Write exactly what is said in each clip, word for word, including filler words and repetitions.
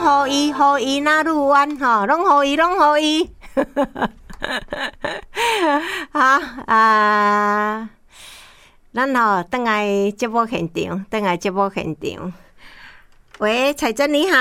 互伊，互伊那愈弯吼，拢互伊，拢互伊。好啊，咱吼转来节目现场，转来节目现场。喂，彩珍你好，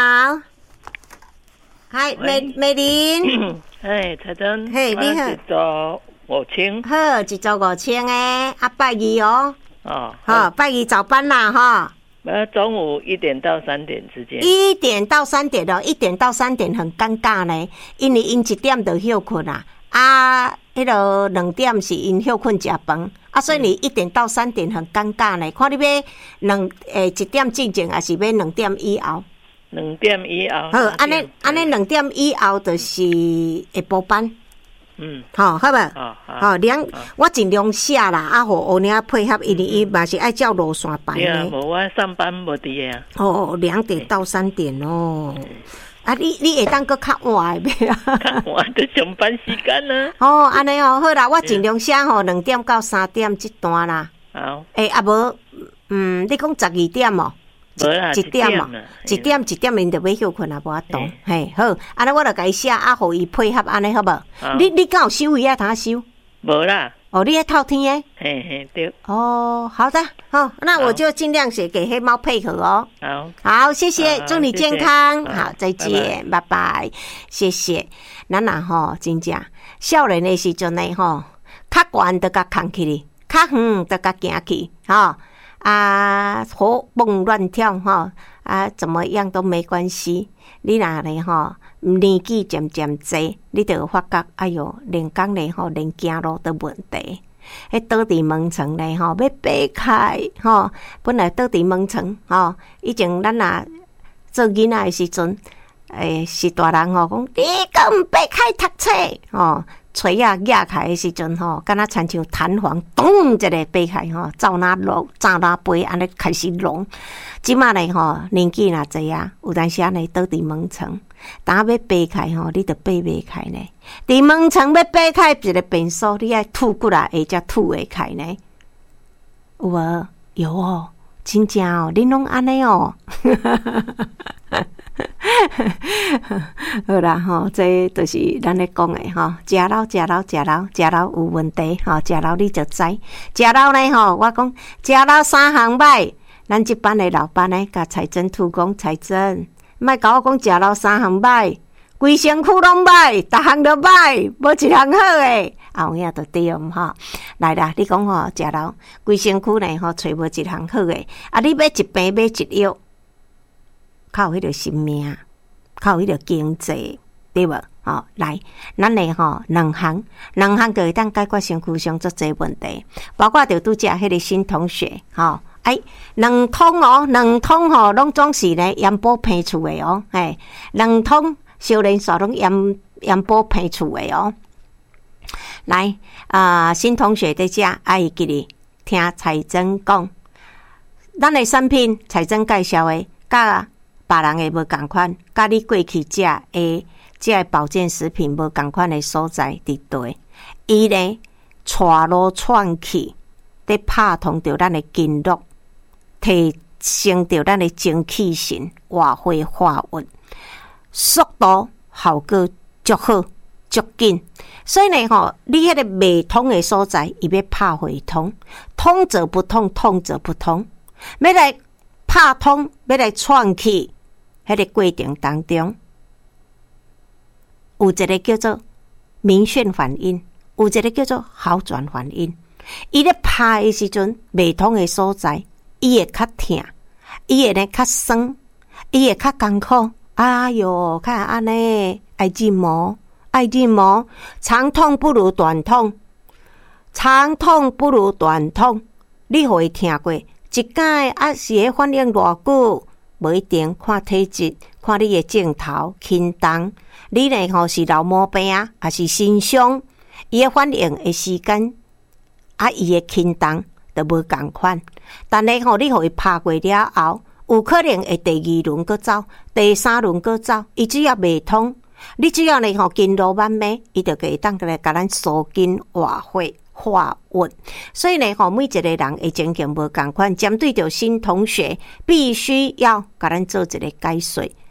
嗨，美美玲， 嘿，彩珍， 嘿，你好， 一早五千， 好，一早五千诶，啊，拜二哦， 哦， 好，拜二早班啦，哈。 呃，中午一点到三点之间。 一点到三点哦，一点到三点很尴尬呢，因为因一点就休困啦，啊，迄个两点是因休困食饭，啊，所以你一点到三点很尴尬呢。看你要两诶一点进前，还是要两点以后？ 两点以后。 好，安尼安尼两点以后就是下晡班。 嗯， 好，好吧， 好， 好，两我尽量写啦，啊，互后领配合，因为伊嘛是爱照路线排对啊， 呢。 无我上班无伫啊。 哦，两点到三点哦。啊，你你会当搁较晚诶袂啊？ 较晚就上班时间啦。 哦，安尼哦，好啦，我尽量写吼，两点到三点这段啦。 好。 诶，啊无，嗯，你讲十二点哦。 无啦， 一点哦，一點一點因就要休困啊，無法度。嘿，好，安尼我就甲伊写，啊，互伊配合，安尼好無？你你敢有收伊啊？通收？ 无啦。 哦，你喺透天诶？ 嘿嘿，对。 哦，好的，好，那我就尽量写给黑猫配合哦。 好， 好，谢谢，祝你健康。好，再见，拜拜，谢谢。咱啊吼，真正少年的时阵呢吼，较悬就甲扛起哩，较远就甲行去，吼。啊，活蹦乱跳哈，啊，怎么样都没关系。你若咧吼，年纪渐渐侪，你就发觉，哎哟，连讲咧吼，连行路都问题。迄倒伫门床咧吼，要掰开吼，本来倒伫门床吼，以前咱若做囡仔的时阵，诶，是大人吼讲，你敢掰开读册吼。锤啊压开的时阵吼，敢若亲像弹簧，咚一个掰开吼，照哪落，照哪飞，安尼开始弄。即马咧吼，年纪若济啊，有当时啊咧倒伫门床，当要掰开吼，你着掰袂开呢。伫门床要掰开一个变数，你爱吐骨来，会才吐会开呢。有无？有哦，真正哦，恁拢安尼哦。好啦吼，这就是咱咧讲的吼，食老食老食老食老有问题吼，食老你就知，食老呢吼，我讲食老三项歹，咱这班的老板呢，甲财政吐讲财政，莫甲我讲食老三项歹，规身躯拢歹，逐项都歹，无一项好诶。后影就对毋吼，来啦，你讲吼食老规身躯呢吼，找无一项好诶，啊，你买一病买一药。靠迄个生命，靠迄个经济，对无？哦，来，咱嘞吼两项，两项就会当解决身躯上足侪问题，包括着拄则迄个新同学，吼、哦，哎，两通哦，两通吼，拢总是咧盐宝平厝的哦，哎，两通少年煞拢盐盐宝平厝的哦。来啊、呃，新同学在遮爱记哩，听财政讲，咱的产品财政介绍的，甲别人诶无共款，甲你过去食诶即个保健食品无共款诶所在伫对，伊咧带路窜去，伫拍通着咱诶经络，提升着咱诶精气神，活血化运，速度效果足好足紧。所以呢吼，你迄个未通诶所在，伊要拍回通，通则不通，通则不通，要来拍通，要来窜去。迄个过程当中，有一个叫做明显反应，有一个叫做好转反应。伊咧拍的时阵，未通的所在，伊会较痛，伊会咧较酸，伊会较艰苦。哎哟，看安尼，爱筋膜，爱筋膜，长痛不如短痛，长痛不如短痛。你互伊听过一摆，啊是会反应偌久？无一定，看体质，看你的镜头、轻重，你呢吼是老毛病啊，还是心伤？伊的反应的时间，啊，伊的轻重都无共款。但是吼，你互伊拍过了后，有可能会第二轮搁走，第三轮搁走，伊只要未通，你只要呢吼经络慢慢，伊就可以当来甲咱疏筋活血。化运，所以呢，吼每一个人的情形无共款，针对着新同学，必须要甲咱做一个解说，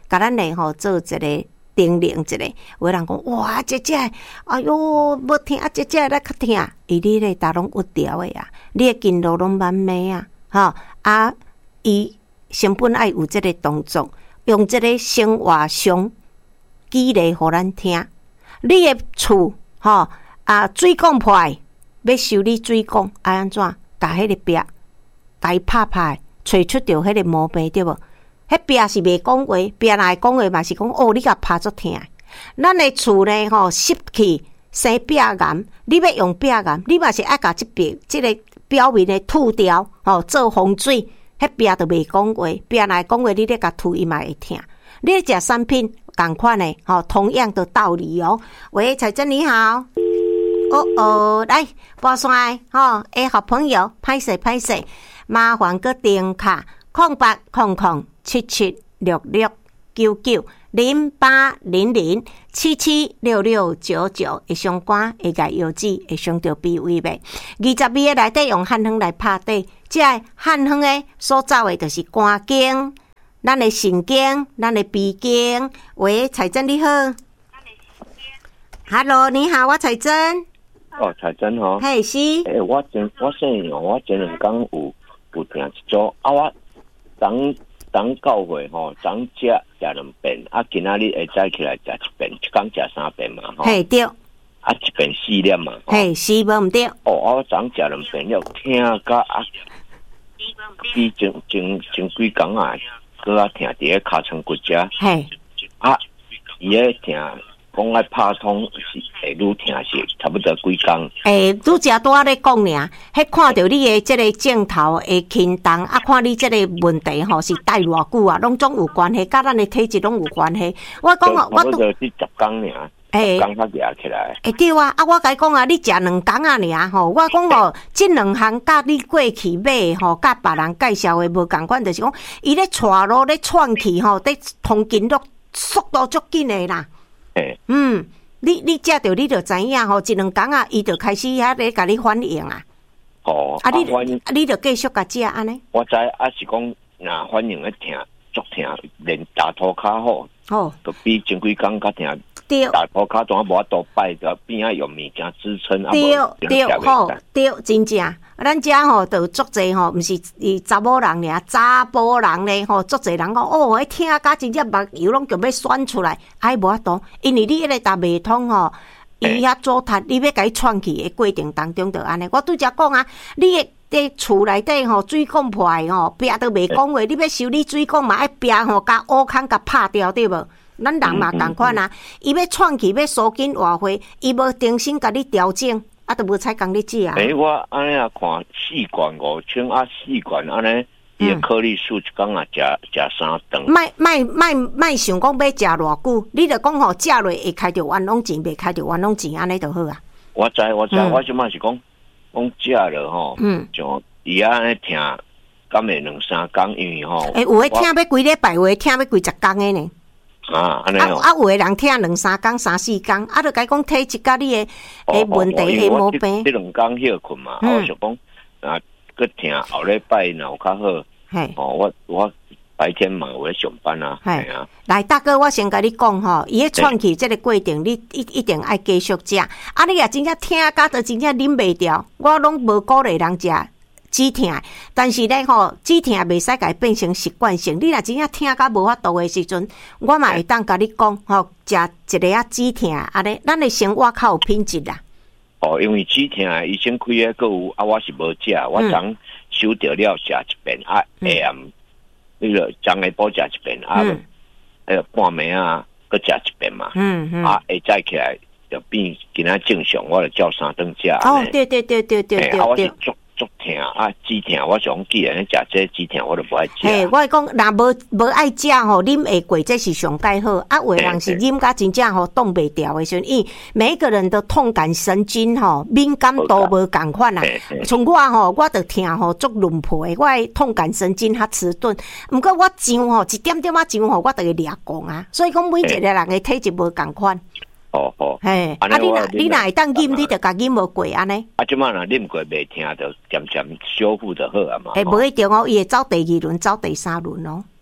甲咱嘞吼做一个叮咛一个。有人讲哇，姐姐，哎哟，要听啊，姐姐来较听，伊你咧逐拢有调诶啊，你诶经络拢慢慢啊，吼啊，伊成本爱有即个动作，用即个生活上举例互咱听。你诶厝吼啊，水管破，要修理水管，爱安怎？甲迄个壁，甲伊拍拍，找出着迄个毛病对无？迄壁是袂讲话，壁若会讲话嘛是讲哦，你甲拍足疼。咱诶厝呢吼湿气生壁癌，你要用壁癌，你嘛是爱甲即壁即个表面诶吐掉，吼做风水，迄壁就袂讲话，壁若会讲话，你咧甲吐伊嘛会疼。你咧食产品共款诶，吼同样的道理哦。喂，彩珍你好。哦哦，来拨线吼，诶，好朋友，歹势歹势，麻烦个电卡空八空空七七六六九九零八零零七七六六九九，会上官会甲药剂会上着避位呗。二十米诶内底用汉方来拍底，即个汉方诶所走诶就是肝经、咱诶肾经、咱诶鼻经。喂，彩珍你好。Hello， 你好，我彩珍。 哦，彩珍吼， 嘿是，诶、 欸，我前我说哦，我前两天有有听一组啊，我昨昨到会吼，昨食食两遍，啊，今仔日会早起来食一遍，一天食三遍嘛吼。 嘿对， 啊，一遍四粒嘛。 嘿是无毋对。 哦，我昨食两遍了，听甲啊，比前前前几工啊，搁啊听伫个尻川骨遮。 嘿， 啊，伊个听。讲爱拍通是会愈听是差不多几工。 诶，拄则拄仔咧讲尔，迄看到你诶即个镜头会轻动，啊，看你即个问题吼是待偌久啊，拢总有关系，甲咱诶体质拢有关系。我讲哦，我拄是十工尔，诶，工较夹起来。 诶，对啊，啊，我甲你讲啊，你食两工啊尔吼，我讲哦，即两项甲你过去买吼，甲别人介绍诶无共款，就是讲伊咧带路咧窜气吼，伫通经络速度足紧诶啦。嗯，你你食着你就知影吼，一两工啊，伊就开始遐咧甲你反应啊。 哦， 啊你啊你就继续甲食安尼。 我知啊是讲，若反应咧疼，足疼，连大涂骹好，哦，都比前几工较疼。对，大涂骹总无法度摆，就边仔用物件支撑。 对对，好对，真正。咱遮吼，就足济吼，毋是伊查某人尔，查甫人咧吼，足济人讲哦，迄听甲真正目睭拢就要选出来，哎无法度，因为你迄个搭袂通吼，伊遐阻突，你要甲伊喘气的过程当中就安尼。我拄则讲啊，你诶伫厝内底吼，水管破吼，壁都袂讲话，你要修理水管嘛，爱壁吼，甲乌孔甲拍掉，对无？咱人嘛共款啊，伊要喘气，要疏紧活花，伊无定心甲你调整。啊，都无采讲你食啊！ 诶、欸，我安尼啊看四罐五千啊，四罐安尼，伊个颗粒数一工啊，食食三顿。 莫莫莫莫想讲要食偌久，你着讲吼，食落会开着冤枉钱，袂开着冤枉钱，安尼就好啊。 我知我知，嗯、我即摆是讲讲食了吼，嗯，像伊安尼听，敢会两三工，因为吼， 诶、欸，有诶听要几礼拜，有诶听要几十工诶呢。 啊，安尼哦。 啊，有诶人听两三工、三四工，啊，就甲伊讲体质甲你诶诶问题、诶毛病。 这两工休困嘛，我想讲啊，佮听后礼拜若有较好。嘿，哦，我我白天嘛有咧上班啊。系啊。 来，大哥，我先甲你讲吼，伊咧喘气即个过程，你一一定爱继续食。啊，你若真正听甲就真正啉袂掉，我拢无鼓励人食。止疼，但是咧吼，止疼袂使甲变成习惯性。你若真正疼甲无法度诶时阵，我嘛会当甲你讲吼，食一个啊止疼，安尼咱诶生活较有品质啦。 哦，因为止疼医生开诶个有啊，我是无食，我昨收着了食一遍啊，下暗迄个昨下晡食一遍啊，迄个半暝啊，搁食一遍嘛，嗯嗯，啊，下早起来就变今仔正常，我就叫三顿食。 哦，对对对对对对对。 足疼啊，止疼，我想既然食这止疼，我就不爱食。 嘿，我讲，若无无爱食吼，啉会过，这是上介好。啊，有的人是啉甲真正吼冻袂掉的时阵，因每一个人的痛感神经吼敏感度无共款啊。像我吼，我着疼吼足轮皮，我的痛感神经较迟钝。毋过我上吼一点点仔上吼，我着会掠讲啊。所以讲每一个人的体质无共款。 哦哦， 嘿，啊你若你若会当啉，你着甲啉无过安尼。 啊，即摆若啉过袂疼，着渐渐修复就好啊嘛。 诶，无一定哦，伊会走第二轮，走第三轮哦。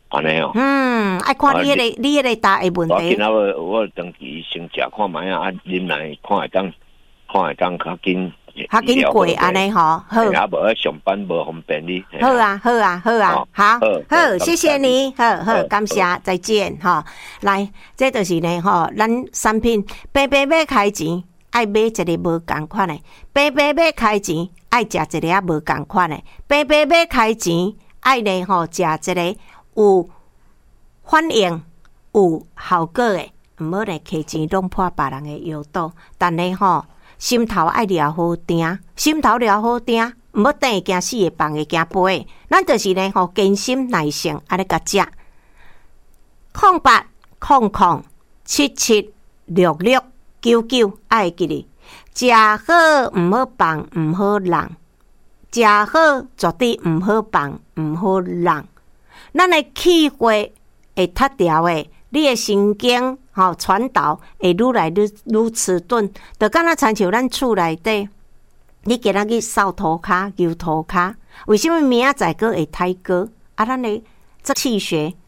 安尼哦。 嗯，爱看你迄、那个，你迄个答的问我今题。 仔我我登记先食看卖啊，啊，啉来看会当，看会当较紧。 较紧过安尼吼，好。 啊，无喺上班无方便你。 好啊，好啊，好啊，好，好，谢谢你，好好，感谢，再见，哈。来，这就是呢，吼，咱产品平平要开钱，爱买一个无共款的；平平要开钱，爱食一个啊无共款的；平平要开钱，爱呢吼食一个有反应、有效果的，毋好呢开钱弄破别人的药刀，但呢吼。心头爱疗好定，心头疗好定，毋好等会惊死会放会惊飞。咱就是呢吼，坚心耐性，安尼甲食。空八空空七七六六九九，爱记哩。食好毋好放，毋好浪；食好绝对毋好放，毋好浪。咱的气血会塌掉诶。你的神经吼传导会愈来愈愈迟钝，就敢若亲像咱厝内底，你今仔日扫涂骹、油涂骹，为什么明仔载个会胎哥？啊，咱的这气血